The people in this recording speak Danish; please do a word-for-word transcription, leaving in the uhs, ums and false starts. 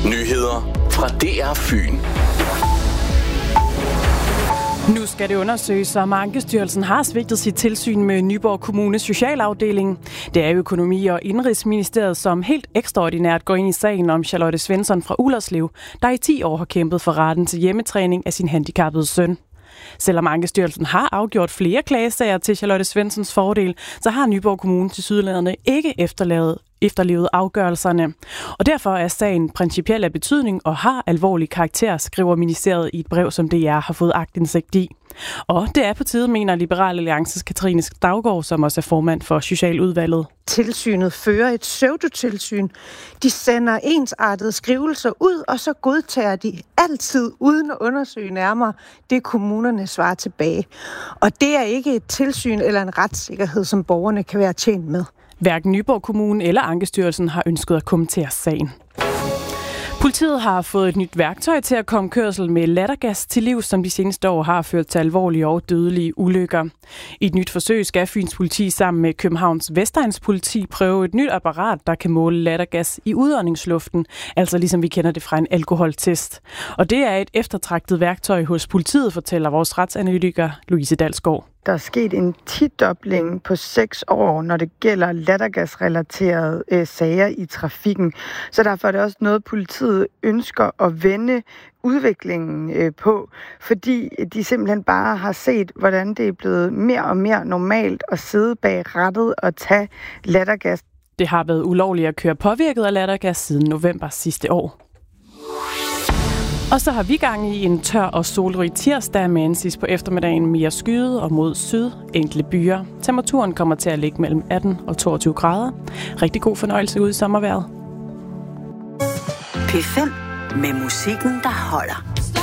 Nyheder fra D R Fyn. Nu skal det undersøges, om Ankestyrelsen har svigtet sit tilsyn med Nyborg Kommunes socialafdeling. Det er Økonomi- og Indenrigsministeriet, som helt ekstraordinært går ind i sagen om Charlotte Svensson fra Ullerslev, der i ti år har kæmpet for retten til hjemmetræning af sin handicappede søn. Selvom Ankestyrelsen har afgjort flere klagesager til Charlotte Svenssons fordel, så har Nyborg Kommune tilsyneladende ikke efterlevet efterlevet afgørelserne. Og derfor er sagen principiel af betydning og har alvorlig karakter, skriver ministeriet i et brev, som D R har fået aktindsigt i. Og det er på tide, mener Liberal Alliances Katrine Daugaard, som også er formand for Socialudvalget. Tilsynet fører et pseudotilsyn. De sender ensartede skrivelser ud, og så godtager de altid uden at undersøge nærmere det, kommunerne svarer tilbage. Og det er ikke et tilsyn eller en retssikkerhed, som borgerne kan være tjent med. Hverken Nyborg Kommune eller Ankestyrelsen har ønsket at kommentere sagen. Politiet har fået et nyt værktøj til at komme kørsel med lattergas til livs, som de seneste år har ført til alvorlige og dødelige ulykker. I et nyt forsøg skal Fyns politi sammen med Københavns Vestegns politi prøve et nyt apparat, der kan måle lattergas i udåndingsluften, altså ligesom vi kender det fra en alkoholtest. Og det er et eftertragtet værktøj hos politiet, fortæller vores retsanalytiker Louise Dalsgaard. Der er sket en tidobling på seks år, når det gælder lattergasrelaterede øh, sager i trafikken. Så derfor er det også noget, politiet ønsker at vende udviklingen øh, på, fordi de simpelthen bare har set, hvordan det er blevet mere og mere normalt at sidde bag rattet og tage lattergas. Det har været ulovligt at køre påvirket af lattergas siden november sidste år. Og så har vi gang i en tør og solrig tirsdag med sidst på eftermiddagen mere skyet og mod syd, enkelte byer. Temperaturen kommer til at ligge mellem atten og toogtyve grader. Rigtig god fornøjelse ude i sommervejret. P fem med musikken, der holder.